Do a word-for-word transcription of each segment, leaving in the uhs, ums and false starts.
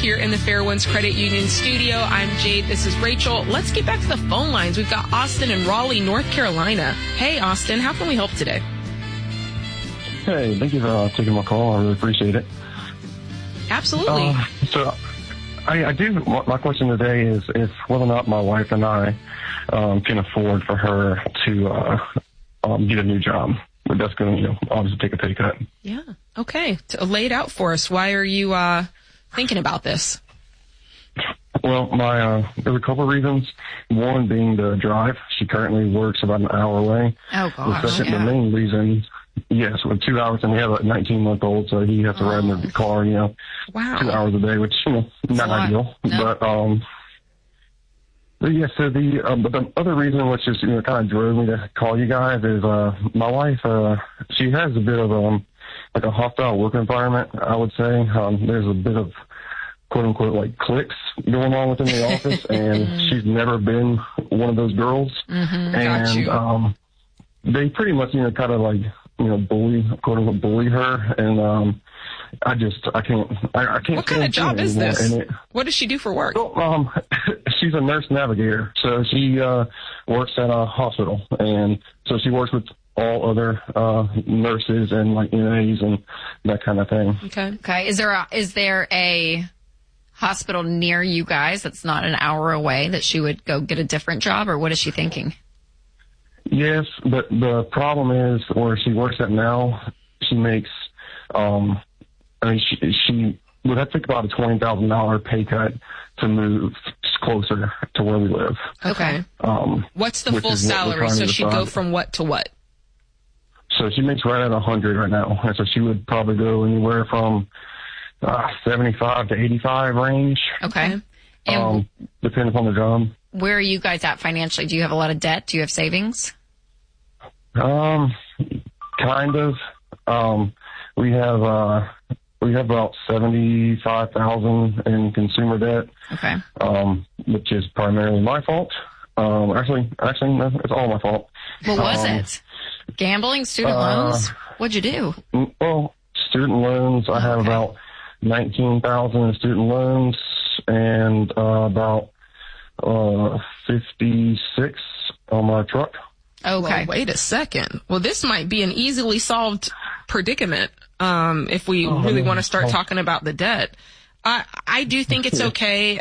here in the Fairwinds Credit Union studio. I'm Jade. This is Rachel. Let's get back to the phone lines. We've got Austin in Raleigh, North Carolina. Hey, Austin, how can we help today? Hey, thank you for uh, taking my call. I really appreciate it. Absolutely. Uh, so, I, I do. My question today is if whether or not my wife and I um, can afford for her to uh, um, get a new job. But that's going to, you know, obviously take a pay cut. Yeah. Okay. To lay it out for us. Why are you uh, thinking about this? Well, my uh, there's a couple of reasons. One being the drive. She currently works about an hour away. Oh, gosh. The second, yeah. the main reason, yes, with two hours, and we have a nineteen-month-old, so he has to oh. ride in the car, you know, wow. two hours a day, which, you know, not ideal. No. But, um, but yeah, so the, um, but the other reason, which is, you know, kind of drove me to call you guys, is uh, my wife, uh, she has a bit of, um, like a hostile work environment, I would say. Um, there's a bit of, quote-unquote, like, cliques going on within the office, and she's never been one of those girls. Mm-hmm, and, got you. um, they pretty much, you know, kind of like, you know, bully, quote-unquote, bully her, and, um, I just, I can't, I, I can't. What kind of job is this? It, what does she do for work? well, um, she's a nurse navigator, so she uh, works at a hospital, and so she works with all other uh, nurses and like N As and that kind of thing. Okay. Okay. Is there a, is there a hospital near you guys that's not an hour away that she would go get a different job, or what is she thinking? Yes, but the problem is where she works at now, she makes, um, I mean, she, she would have to take about a twenty thousand dollars pay cut to move closer to where we live. Okay. Um, What's the which full is what we're salary? trying So to she'd decide. go from what to what? So she makes right at one hundred right now. And so she would probably go anywhere from uh, seventy-five to eighty-five range. Okay. And Um, depending upon the job. where are you guys at financially? Do you have a lot of debt? Do you have savings? Um, kind of. Um, we have, uh, we have about seventy-five thousand in consumer debt. Okay. Um, which is primarily my fault. Um, actually, actually, no, it's all my fault. What was Um, it? Gambling, student uh, loans? What'd you do? Mm, Well, student loans, I have Okay. about nineteen thousand in student loans and uh, about uh, fifty-six on my truck. Okay. Well, wait a second. Well, this might be an easily solved predicament um, if we Oh, really yeah. want to start Oh. talking about the debt. I I do think it's okay.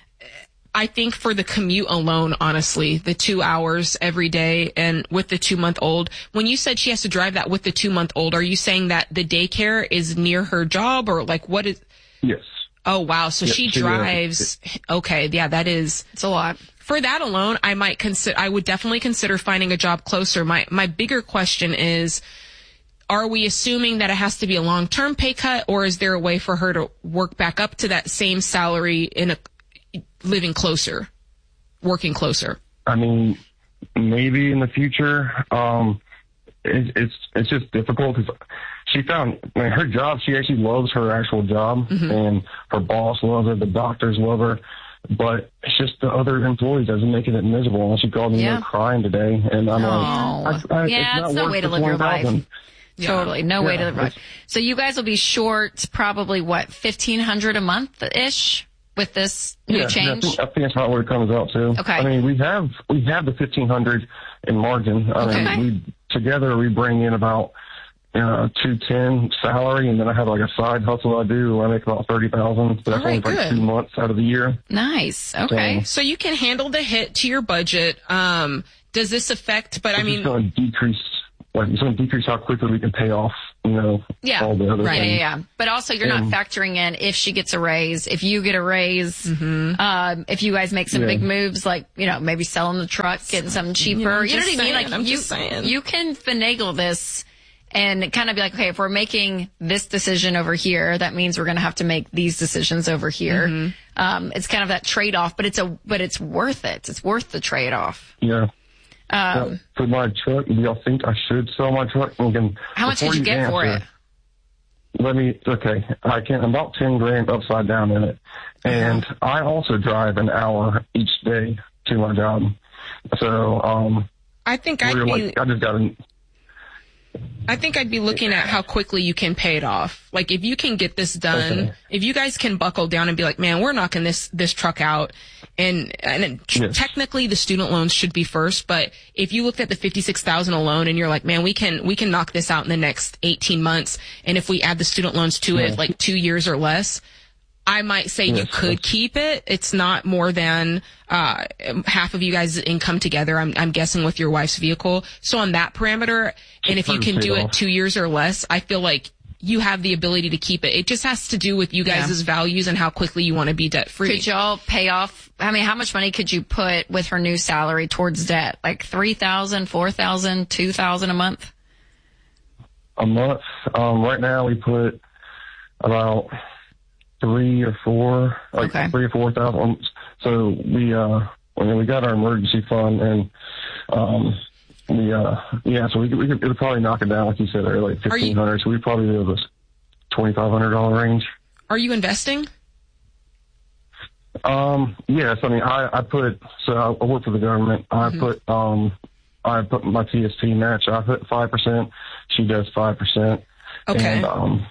I think for the commute alone, honestly, the two hours every day and with the two-month-old, when you said she has to drive that with the two-month-old, are you saying that the daycare is near her job or like what is? Yes. Oh, wow. So Yeah, she she drives. Okay. Yeah, that is. It's a lot. For that alone, I might consider, I would definitely consider finding a job closer. My, my bigger question is, are we assuming that it has to be a long-term pay cut, or is there a way for her to work back up to that same salary in a, living closer, working closer? I mean, maybe in the future. Um, it, it's it's just difficult because she found I mean, her job. She actually loves her actual job, Mm-hmm. and her boss loves her. The doctors love her. But it's just the other employees that's making it miserable. And she called me Yeah. yeah. crying today, and I'm Oh. like, I, I, Yeah, it's it's not no worth way to the live your life. twenty thousand. Yeah. Totally. No way to Yeah, live life. it's- So you guys will be short probably, what, fifteen hundred dollars a month-ish with this new Yeah, change? I think, I think that's not where it comes out to. Okay. I mean, we have we have the fifteen hundred in margin. I Okay. mean, we together we bring in about uh, two ten salary, and then I have like a side hustle I do where I make about thirty thousand. But that's All right, only for like good. two months out of the year. Nice. Okay. So you can handle the hit to your budget. Um, does this affect, but I It's mean, just going to decrease. Like it's going to decrease how quickly we can pay off. You know, Yeah. all the other Right. Yeah, things. yeah, yeah. But also, you're And- not factoring in if she gets a raise, if you get a raise, Mm-hmm. um, if you guys make some Yeah. big moves, like, you know, maybe selling the truck, getting something cheaper. I'm You know what I just mean? saying, Like, I'm you, just saying. you can finagle this and kind of be like, okay, if we're making this decision over here, that means we're going to have to make these decisions over here. Mm-hmm. Um, it's kind of that trade off, but it's a, but it's worth it. It's worth the trade off. Yeah. Um, Yeah. For my truck, do y'all think I should sell my truck? We can, how much before did you get for it? answer, Let me, okay, I can, I'm about ten grand upside down in it. And Uh-huh. I also drive an hour each day to my job. So, um, I think I'd we're be, like, I just got to, I think I'd be looking at how quickly you can pay it off. Like, if you can get this done, okay. if you guys can buckle down and be like, man, we're knocking this, this truck out. And, and yes. technically the student loans should be first. But if you looked at the fifty-six thousand alone and you're like, man, we can, we can knock this out in the next eighteen months. And if we add the student loans to yes. it, like two years or less, I might say yes. you could keep it. It's not more than uh half of you guys' income together, I'm, I'm guessing, with your wife's vehicle. So on that parameter, and if you can do it two years or less, I feel like you have the ability to keep it. It just has to do with you guys' yeah. values and how quickly you want to be debt free. Could y'all pay off? I mean, how much money could you put with her new salary towards debt? Like three thousand, four thousand, two thousand a month? A month. Um, right now we put about three or four, like okay. three or four thousand. So we, uh, I mean, we got our emergency fund, and um, we, uh, yeah. So we could, we could it'll probably knock it down, like you said earlier, like fifteen hundred. So we probably do this twenty five hundred dollar range. Are you investing? Um, yes. I mean, I, I put so I work for the government. I mm-hmm. put um, I put my T S P match. I put five percent. She does five percent. Okay. And, um,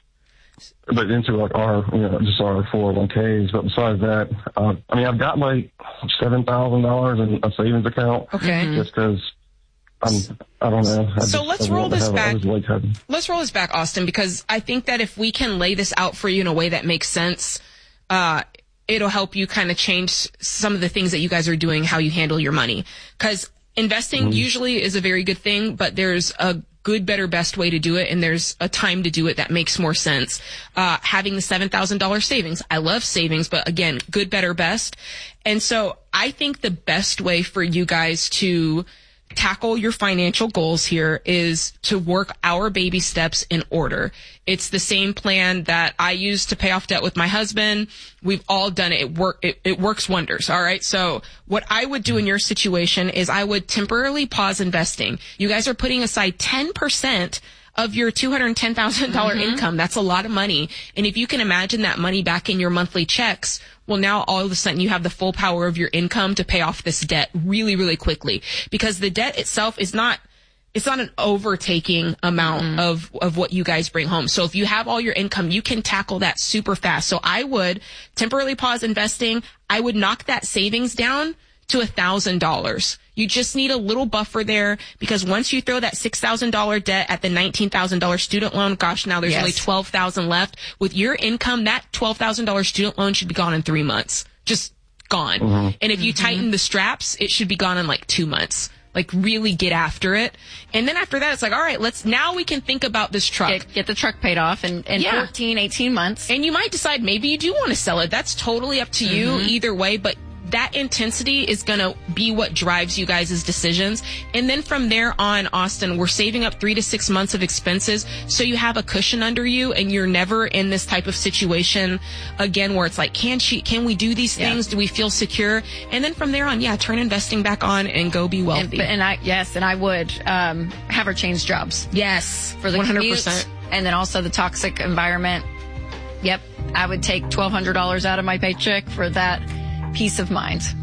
but into like our, you know, just our four oh one k's. But besides that, uh, I mean, I've got like seven thousand dollars in a savings account. Okay. Just because I'm, I don't know. I so just, let's roll this back. Like let's roll this back, Austin, because I think that if we can lay this out for you in a way that makes sense, uh, it'll help you kind of change some of the things that you guys are doing, how you handle your money. Because investing mm-hmm. usually is a very good thing, but there's a good, better, best way to do it, and there's a time to do it that makes more sense. Uh, having the seven thousand dollars savings. I love savings, but again, good, better, best. And so I think the best way for you guys to tackle your financial goals here is to work our baby steps in order. It's the same plan that I used to pay off debt with my husband. We've all done it. It work, it, it works wonders. All right. So what I would do in your situation is I would temporarily pause investing. You guys are putting aside ten percent of your two hundred ten thousand dollars mm-hmm. income. That's a lot of money. And if you can imagine that money back in your monthly checks, well, now all of a sudden you have the full power of your income to pay off this debt really, really quickly, because the debt itself is not, it's not an overtaking amount mm-hmm. of, of what you guys bring home. So if you have all your income, you can tackle that super fast. So I would temporarily pause investing. I would knock that savings down to a thousand dollars. You just need a little buffer there, because once you throw that six thousand dollars debt at the nineteen thousand dollars student loan, gosh, now there's yes. only twelve thousand dollars left. With your income, that twelve thousand dollars student loan should be gone in three months. Just gone. Mm-hmm. And if you mm-hmm. tighten the straps, it should be gone in like two months. Like, really get after it. And then after that, it's like, all right, let's, now we can think about this truck. Get, get the truck paid off in, in yeah. fourteen, eighteen months. And you might decide maybe you do want to sell it. That's totally up to you mm-hmm. either way, but that intensity is going to be what drives you guys' decisions. And then from there on, Austin, we're saving up three to six months of expenses, so you have a cushion under you and you're never in this type of situation again where it's like, can she, can we do these things? Yeah. Do we feel secure? And then from there on, yeah, turn investing back on and go be wealthy. And, and I, yes, and I would um, have her change jobs. Yes, for the one hundred percent. Commute, and then also the toxic environment. Yep, I would take twelve hundred dollars out of my paycheck for that peace of mind.